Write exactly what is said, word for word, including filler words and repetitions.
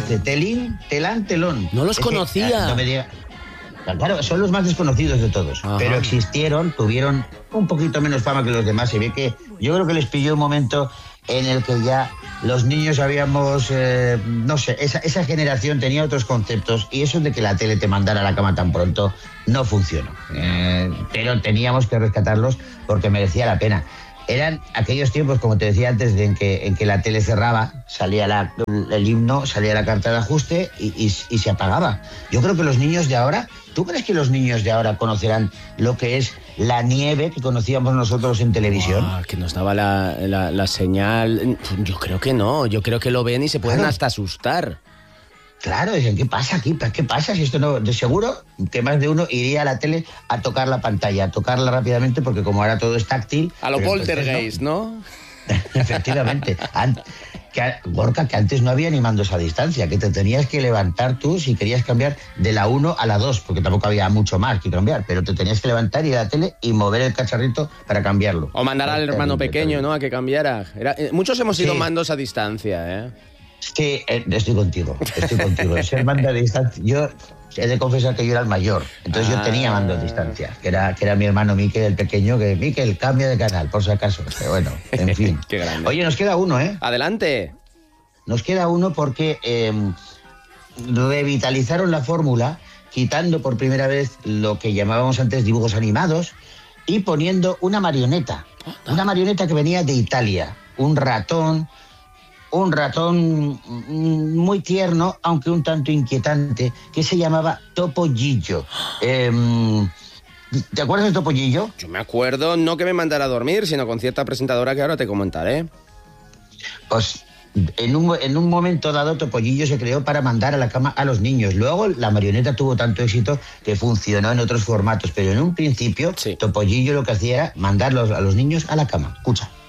este, telín, telán, telón. No los es conocía. Que, no me diga, claro, son los más desconocidos de todos. Ajá. Pero existieron, tuvieron un poquito menos fama que los demás. Se ve que yo creo que les pilló un momento en el que ya los niños habíamos, eh, no sé, esa, esa generación tenía otros conceptos y eso de que la tele te mandara a la cama tan pronto no funcionó. Eh, pero teníamos que rescatarlos porque merecía la pena. Eran aquellos tiempos, como te decía antes, de en, que, en que la tele cerraba, salía la, el himno, salía la carta de ajuste y, y, y se apagaba. Yo creo que los niños de ahora, ¿tú crees que los niños de ahora conocerán lo que es la nieve que conocíamos nosotros en televisión? Wow, que nos daba la, la, la señal. Yo creo que no, yo creo que lo ven y se pueden claro. hasta asustar. Claro, dicen, ¿qué pasa aquí? ¿Qué pasa si esto no...? De seguro que más de uno iría a la tele a tocar la pantalla, a tocarla rápidamente, porque como ahora todo es táctil... A lo poltergeist, ¿no? ¿no? Efectivamente. An- que, Gorka, que antes no había ni mandos a distancia, que te tenías que levantar tú si querías cambiar de la uno a la dos, porque tampoco había mucho más que cambiar, pero te tenías que levantar, ir a la tele y mover el cacharrito para cambiarlo. O mandar al hermano pequeño, ¿no?, a que cambiara. Era, eh, muchos hemos ido sí. mandos a distancia, ¿eh? Sí, eh, estoy contigo, estoy contigo. Ser mando a distancia, yo he de confesar que yo era el mayor, entonces ah. yo tenía mando a distancia, que era, que era mi hermano Miquel, el pequeño, que Miquel, cambia de canal, por si acaso. Pero bueno, en fin. Qué grande. Oye, nos queda uno, ¿eh? Adelante. Nos queda uno porque eh, revitalizaron la fórmula, quitando por primera vez lo que llamábamos antes dibujos animados y poniendo una marioneta, oh, una marioneta que venía de Italia, un ratón... Un ratón muy tierno, aunque un tanto inquietante, que se llamaba Topollillo. Eh, ¿Te acuerdas de Topollillo? Yo me acuerdo, no que me mandara a dormir, sino con cierta presentadora que ahora te comentaré. Pues en un, en un momento dado Topollillo se creó para mandar a la cama a los niños. Luego la marioneta tuvo tanto éxito que funcionó en otros formatos, pero en un principio sí. Topollillo lo que hacía era mandar a los niños a la cama. Escucha.